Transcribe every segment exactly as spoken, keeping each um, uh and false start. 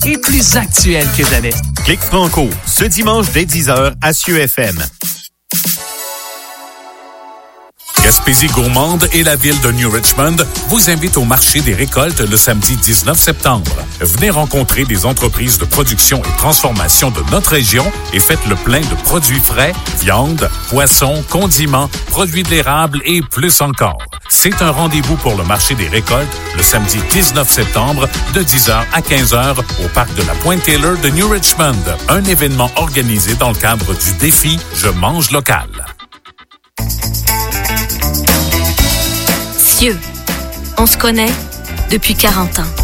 et plus actuelle que jamais. Clic Franco, ce dimanche dès dix heures à C I E F M. Gaspésie gourmande et la ville de New Richmond vous invitent au marché des récoltes le samedi dix-neuf septembre. Venez rencontrer des entreprises de production et transformation de notre région et faites le plein de produits frais, viande, poissons, condiments, produits de l'érable et plus encore. C'est un rendez-vous pour le marché des récoltes le samedi dix-neuf septembre de dix heures à quinze heures au parc de la Pointe-Taylor de New Richmond. Un événement organisé dans le cadre du défi Je mange local. Fieux. On se connaît depuis quarante ans.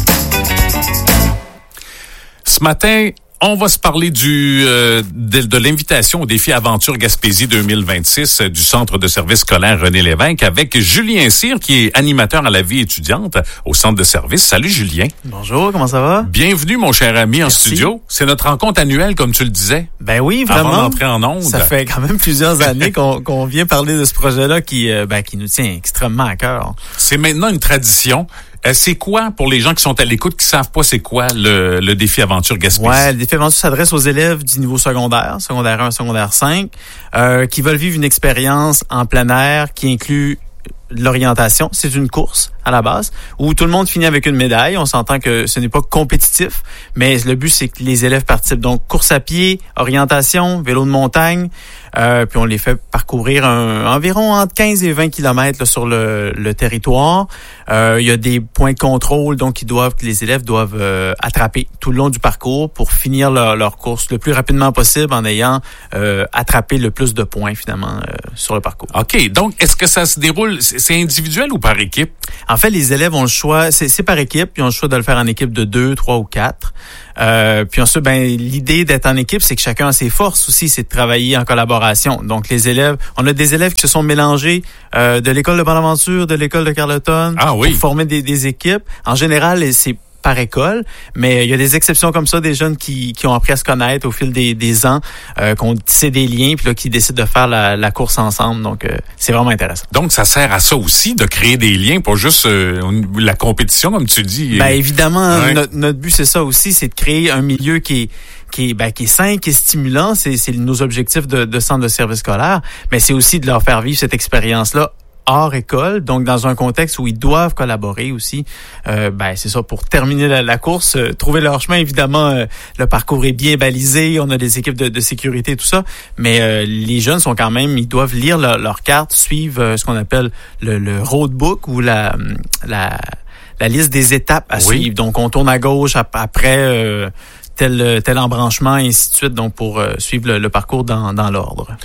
Ce matin, on va se parler du euh, de, de l'invitation au défi Aventure Gaspésie deux mille vingt-six euh, du Centre de services scolaire René Lévesque avec Julien Cyr, qui est animateur à la vie étudiante au Centre de services. Salut Julien. Bonjour, comment ça va? Bienvenue mon cher ami en Merci. studio. C'est notre rencontre annuelle, comme tu le disais. Ben oui, vraiment. Avant d'entrer en ondes. Ça fait quand même plusieurs années qu'on, qu'on vient parler de ce projet-là qui, euh, ben, qui nous tient extrêmement à cœur. C'est maintenant une tradition. Euh, c'est quoi, pour les gens qui sont à l'écoute, qui savent pas c'est quoi le, le défi Aventure Gaspésie? Ouais, le défi Aventure s'adresse aux élèves du niveau secondaire, secondaire un, secondaire cinq, euh, qui veulent vivre une expérience en plein air qui inclut l'orientation. C'est une course à la base où tout le monde finit avec une médaille. On s'entend que ce n'est pas compétitif, mais le but, c'est que les élèves participent. Donc, course à pied, orientation, vélo de montagne, euh, puis on les fait parcourir un, environ entre quinze et vingt kilomètres là, sur le, le territoire. Euh, il y a des points de contrôle, donc ils doivent, que les élèves doivent euh, attraper tout le long du parcours pour finir leur, leur course le plus rapidement possible en ayant euh, attrapé le plus de points finalement euh, sur le parcours. OK. Donc, est-ce que ça se déroule, c'est individuel ou par équipe? En fait, les élèves ont le choix, c'est, c'est par équipe, puis ils ont le choix de le faire en équipe de deux, trois ou quatre. Euh, puis ensuite, ben l'idée d'être en équipe, c'est que chacun a ses forces aussi, c'est de travailler en collaboration. Donc les élèves, on a des élèves qui se sont mélangés euh, de l'école de Bonaventure, de l'école de Carleton, ah, oui. pour former des, des équipes. En général, c'est par école, mais il y a des exceptions comme ça, des jeunes qui, qui ont appris à se connaître au fil des, des ans, euh, qui ont tissé des liens, puis là, qui décident de faire la, la course ensemble. Donc, euh, c'est vraiment intéressant. Donc, ça sert à ça aussi, de créer des liens, pas juste euh, la compétition, comme tu dis. Ben évidemment, ouais. notre, notre but, c'est ça aussi, c'est de créer un milieu qui est qui est, ben, qui est sain, qui est stimulant. C'est, c'est nos objectifs de, de centre de service scolaire, mais c'est aussi de leur faire vivre cette expérience-là hors école, donc dans un contexte où ils doivent collaborer aussi. Euh, ben c'est ça, pour terminer la, la course, euh, trouver leur chemin, évidemment, euh, le parcours est bien balisé, on a des équipes de, de sécurité et tout ça, mais euh, les jeunes sont quand même, ils doivent lire leur, leur carte, suivre euh, ce qu'on appelle le, le roadbook ou la, la, la liste des étapes à oui. suivre. Donc, on tourne à gauche après euh, tel, tel embranchement et ainsi de suite, donc pour euh, suivre le, le parcours dans, dans l'ordre.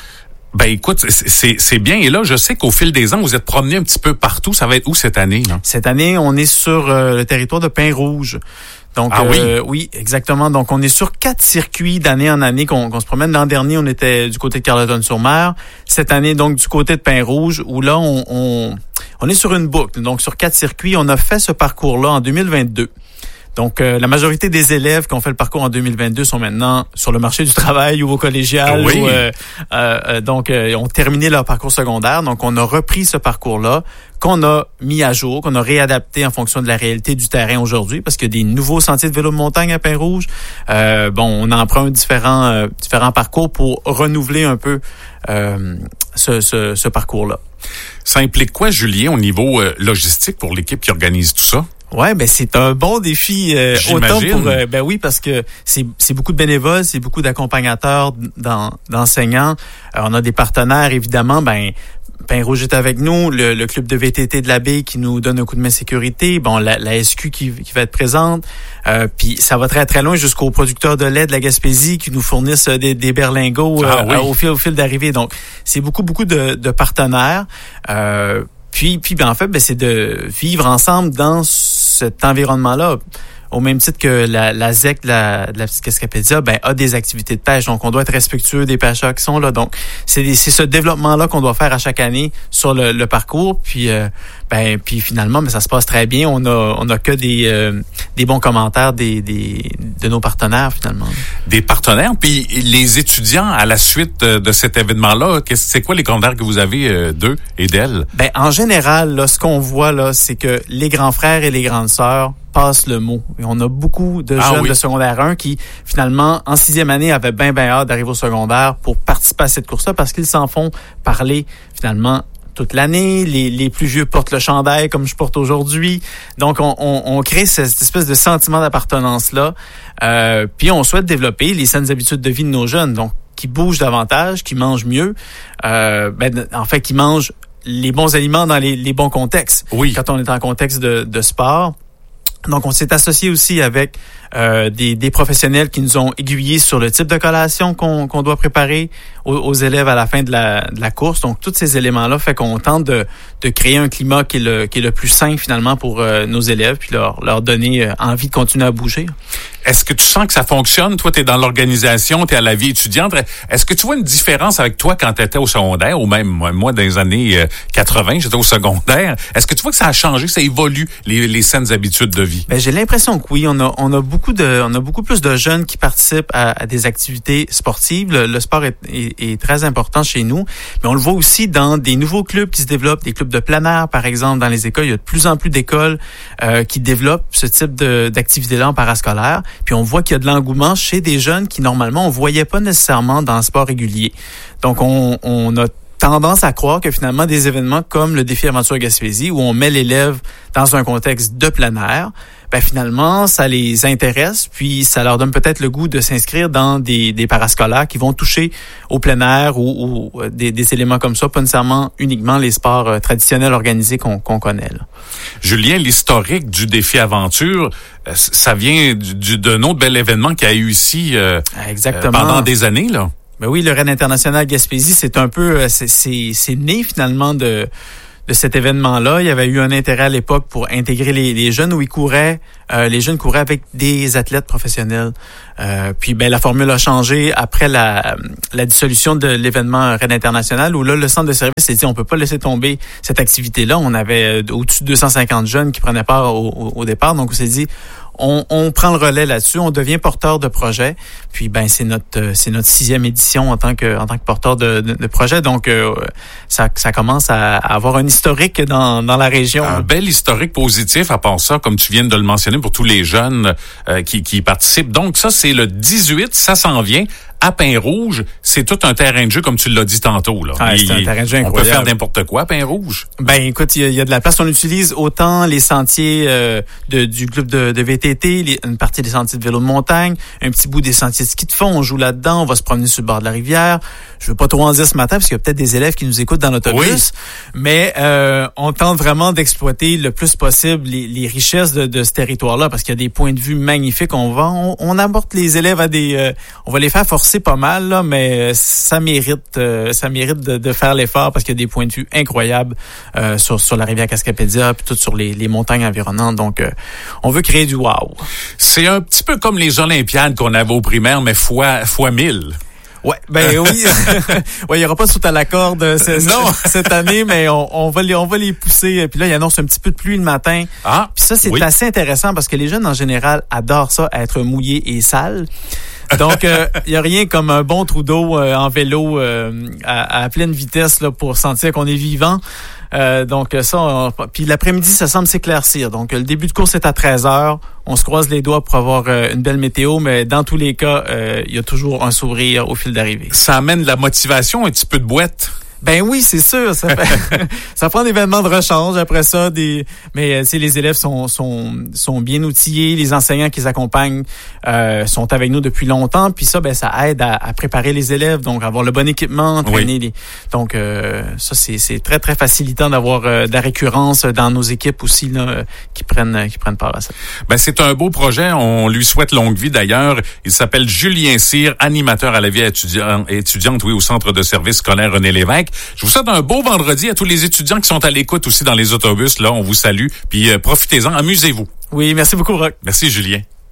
Ben écoute, c'est, c'est bien. Et là, je sais qu'au fil des ans, vous êtes promené un petit peu partout. Ça va être où cette année? Là? Cette année, on est sur euh, le territoire de Pin-Rouge. Donc, ah oui? Euh, oui, exactement. Donc, on est sur quatre circuits d'année en année qu'on, qu'on se promène. L'an dernier, on était du côté de Carleton-sur-Mer. Cette année, donc, du côté de Pin-Rouge, où là, on, on, on est sur une boucle. Donc, sur quatre circuits, on a fait ce parcours-là en deux mille vingt-deux. Donc, euh, la majorité des élèves qui ont fait le parcours en deux mille vingt-deux sont maintenant sur le marché du travail ou au collégial. Oui. Ou, euh, euh, donc, euh, ont terminé leur parcours secondaire. Donc, on a repris ce parcours-là qu'on a mis à jour, qu'on a réadapté en fonction de la réalité du terrain aujourd'hui, parce qu'il y a des nouveaux sentiers de vélo de montagne à Pin-Rouge. Euh, bon, on emprunte différents, euh, différents parcours pour renouveler un peu euh, ce, ce, ce parcours-là. Ça implique quoi, Julien, au niveau euh, logistique pour l'équipe qui organise tout ça? Ouais, ben c'est un bon défi euh, autant pour euh, ben oui parce que c'est c'est beaucoup de bénévoles, c'est beaucoup d'accompagnateurs, d'en, d'enseignants. Euh, on a des partenaires évidemment, ben Pin-Rouge est avec nous, le, le club de V T T de la baie qui nous donne un coup de main sécurité, bon la, la S Q qui, qui va être présente, euh, puis ça va très très loin jusqu'aux producteurs de lait de la Gaspésie qui nous fournissent des, des berlingots ah, euh, oui. au fil au fil d'arrivée. Donc c'est beaucoup beaucoup de, de partenaires. Euh, Puis, puis ben, en fait, ben, c'est de vivre ensemble dans cet environnement-là. Au même titre que la, la Z E C, la, la Piscacapédia, ben, a des activités de pêche. Donc, on doit être respectueux des pêcheurs qui sont là. Donc, c'est, c'est ce développement-là qu'on doit faire à chaque année sur le, le parcours. Puis, euh, ben, puis finalement, ben, ça se passe très bien. On a, on a que des, euh, des bons commentaires des, des, de nos partenaires, finalement. Des partenaires. Puis, les étudiants, à la suite de cet événement-là, c'est quoi les commentaires que vous avez euh, d'eux et d'elles? Ben, en général, là, ce qu'on voit, là, c'est que les grands frères et les grandes sœurs passent le mot. Et on a beaucoup de ah, jeunes oui. de secondaire un qui, finalement, en sixième année, avaient bien, bien hâte d'arriver au secondaire pour participer à cette course-là parce qu'ils s'en font parler, finalement, toute l'année. Les, les plus vieux portent le chandail comme je porte aujourd'hui. Donc, on, on, on crée cette espèce de sentiment d'appartenance-là. Euh, puis, on souhaite développer les saines habitudes de vie de nos jeunes. Donc, qui bougent davantage, qui mangent mieux. Euh, ben, en fait, qui mangent les bons aliments dans les, les bons contextes. Oui. Quand on est en contexte de, de sport. Donc, on s'est associé aussi avec euh, des, des professionnels qui nous ont aiguillés sur le type de collation qu'on, qu'on doit préparer aux, aux élèves à la fin de la, de la course. Donc, tous ces éléments-là fait qu'on tente de, de créer un climat qui est le, qui est le plus sain, finalement, pour euh, nos élèves, puis leur, leur donner euh, envie de continuer à bouger. Est-ce que tu sens que ça fonctionne? Toi, tu es dans l'organisation, tu es à la vie étudiante. Est-ce que tu vois une différence avec toi quand tu étais au secondaire, ou même moi, dans les années quatre-vingts, j'étais au secondaire? Est-ce que tu vois que ça a changé, que ça évolue, les, les saines habitudes de vie? Ben, j'ai l'impression que oui. On a, on a beaucoup de, on a beaucoup plus de jeunes qui participent à, à des activités sportives. Le, le sport est, est, est très important chez nous. Mais on le voit aussi dans des nouveaux clubs qui se développent, des clubs de plein air, par exemple, dans les écoles. Il y a de plus en plus d'écoles euh, qui développent ce type de, d'activité-là en parascolaire. Puis on voit qu'il y a de l'engouement chez des jeunes qui, normalement, on voyait pas nécessairement dans le sport régulier. Donc, on, on a tendance à croire que finalement, des événements comme le défi Aventure Gaspésie, où on met l'élève dans un contexte de plein air, ben finalement, ça les intéresse, puis ça leur donne peut-être le goût de s'inscrire dans des, des parascolaires qui vont toucher au plein air ou, ou des, des éléments comme ça, pas nécessairement uniquement les sports euh, traditionnels organisés qu'on, qu'on connaît. Là. Julien, l'historique du défi Aventure, euh, ça vient du, du, d'un autre bel événement qu'il y a eu ici euh, Exactement. Euh, pendant des années, là. Ben oui, le Rennes international Gaspésie, c'est un peu, c'est, c'est, c'est né finalement de de cet événement-là. Il y avait eu un intérêt à l'époque pour intégrer les, les jeunes où ils couraient, euh, les jeunes couraient avec des athlètes professionnels. Euh, puis ben la formule a changé après la, la dissolution de l'événement Rennes international, où là le centre de service s'est dit on peut pas laisser tomber cette activité-là. On avait au-dessus de deux cent cinquante jeunes qui prenaient part au, au, au départ, donc on s'est dit On, on prend le relais là-dessus, on devient porteur de projet. Puis ben c'est notre c'est notre sixième édition en tant que en tant que porteur de, de, de projet. Donc euh, ça ça commence à, à avoir un historique dans dans la région. Un bel historique positif à part ça, comme tu viens de le mentionner pour tous les jeunes euh, qui qui participent. Donc ça c'est le dix-huit, ça s'en vient. À Pin-Rouge, c'est tout un terrain de jeu, comme tu l'as dit tantôt. Là. Ah, c'est un terrain de jeu incroyable. On peut faire n'importe quoi à Pin-Rouge. Ben écoute, il y, y a de la place. On utilise autant les sentiers euh, de, du club de, de V T T, les, une partie des sentiers de vélo de montagne, un petit bout des sentiers de ski de fond. On joue là-dedans, on va se promener sur le bord de la rivière. Je veux pas trop en dire ce matin, parce qu'il y a peut-être des élèves qui nous écoutent dans l'autobus. Oui. Mais euh, on tente vraiment d'exploiter le plus possible les, les richesses de, de ce territoire-là, parce qu'il y a des points de vue magnifiques. On va, on, on apporte les élèves à des... Euh, on va les faire forcer pas mal, là, mais ça mérite euh, ça mérite de, de faire l'effort, parce qu'il y a des points de vue incroyables euh, sur, sur la rivière Cascapédia, puis tout sur les, les montagnes environnantes. Donc, euh, on veut créer du wow. C'est un petit peu comme les Olympiades qu'on avait au primaire, mais fois, fois mille. Ouais, ben oui. Ouais, il y aura pas de saut à la corde cette, non. cette année, mais on, on va les on va les pousser. Puis là, il annonce un petit peu de pluie le matin. Ah. Puis ça, c'est oui. assez intéressant, parce que les jeunes en général adorent ça, être mouillés et sales. Donc, il euh, y a rien comme un bon trou d'eau euh, en vélo euh, à, à pleine vitesse là pour sentir qu'on est vivant. Euh, donc ça, on, puis l'après-midi, ça semble s'éclaircir. Donc le début de course est à treize heures. On se croise les doigts pour avoir euh, une belle météo, mais dans tous les cas, il euh, y a toujours un sourire au fil d'arrivée. Ça amène de la motivation, un petit peu de boîte. Ben oui, c'est sûr. Ça, fait, ça prend des événements de rechange après ça. Des, mais tu sais, les élèves sont sont sont bien outillés. Les enseignants qui les accompagnent euh, sont avec nous depuis longtemps. Puis ça, ben ça aide à, à préparer les élèves, donc avoir le bon équipement, entraîner. Oui. Les, donc euh, ça, c'est c'est très très facilitant d'avoir euh, de la récurrence dans nos équipes aussi là, qui prennent qui prennent part à ça. Ben c'est un beau projet. On lui souhaite longue vie d'ailleurs. Il s'appelle Julien Cyr, animateur à la vie étudiante, étudiante oui, au centre de service scolaire René Lévesque. Je vous souhaite un beau vendredi à tous les étudiants qui sont à l'écoute aussi dans les autobus. Là, on vous salue. Puis euh, profitez-en, amusez-vous. Oui, merci beaucoup, Roch. Merci, Julien.